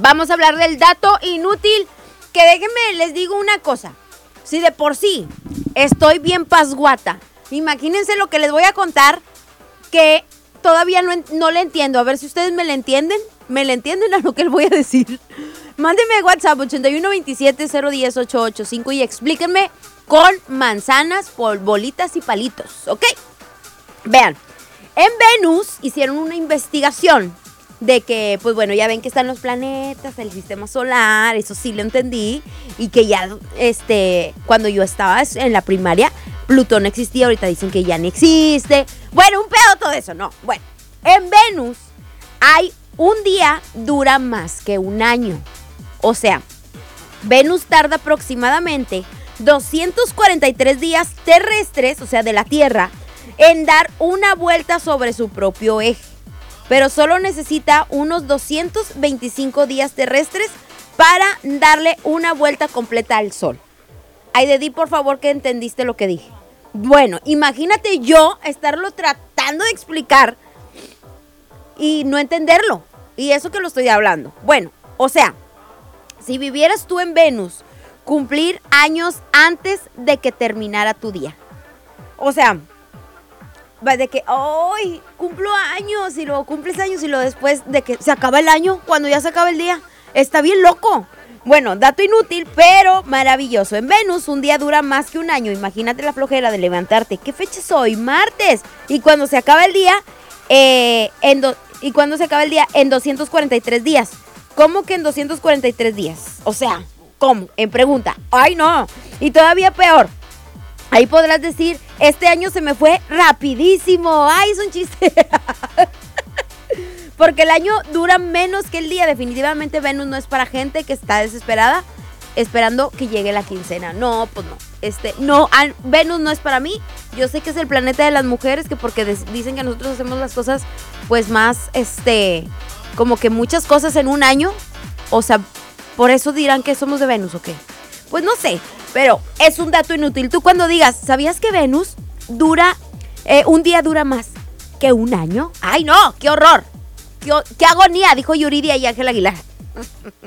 vamos a hablar del dato inútil, que déjenme, les digo una cosa. Si de por sí estoy bien pasguata, imagínense lo que les voy a contar, que todavía no le entiendo. A ver si ustedes me le entienden a lo que les voy a decir. Mándenme WhatsApp 8127-010-885 y explíquenme con manzanas, bolitas y palitos, ¿ok? Vean, en Venus hicieron una investigación de que, pues bueno, ya ven que están los planetas, el sistema solar, eso sí lo entendí, y que ya, cuando yo estaba en la primaria, Plutón existía, ahorita dicen que ya no existe. Bueno, un pedo todo eso, no. Bueno, en Venus hay un día dura más que un año. O sea, Venus tarda aproximadamente 243 días terrestres, o sea, de la Tierra, en dar una vuelta sobre su propio eje. Pero solo necesita unos 225 días terrestres para darle una vuelta completa al Sol. Ay, di por favor que entendiste lo que dije. Bueno, imagínate yo estarlo tratando de explicar y no entenderlo. Y eso que lo estoy hablando. Bueno, o sea, si vivieras tú en Venus, cumplir años antes de que terminara tu día. O sea, de que, ¡ay! Cumplo años y luego cumples años y luego después de que se acaba el año, cuando ya se acaba el día. Está bien loco. Bueno, dato inútil, pero maravilloso. En Venus un día dura más que un año. Imagínate la flojera de levantarte. ¿Qué fecha es hoy? Martes. Y cuando se acaba el día, en 243 días. ¿Cómo que en 243 días? O sea, ¿cómo? En pregunta. ¡Ay, no! Y todavía peor. Ahí podrás decir, este año se me fue rapidísimo. ¡Ay, es un chiste! Porque el año dura menos que el día. Definitivamente Venus no es para gente que está desesperada esperando que llegue la quincena. No, pues no. Venus no es para mí. Yo sé que es el planeta de las mujeres, que porque dicen que nosotros hacemos las cosas pues más, como que muchas cosas en un año. O sea, por eso dirán que somos de Venus, ¿o qué? Pues no sé, pero es un dato inútil. Tú cuando digas, ¿sabías que Venus un día dura más que un año? ¡Ay, no! ¡Qué horror! ¡Qué agonía! Dijo Yuridia y Ángel Aguilar.